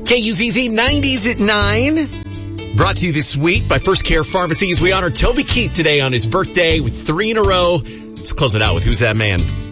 KUZZ 90s at 9. Brought to you this week by First Care Pharmacy as we honor Toby Keith today on his birthday with 3 in a row. Let's close it out with Who's That Man?